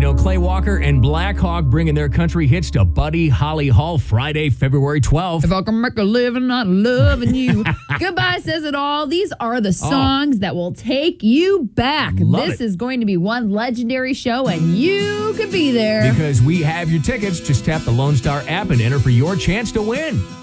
Clay Walker and Black Hawk bringing their country hits to Buddy Holly Hall Friday, February 12th. If I can make a living not loving you. Goodbye says it all. These are the songs that will take you back. This is going to be one legendary show, and you could be there. Because we have your tickets. Just tap the Lone Star app and enter for your chance to win.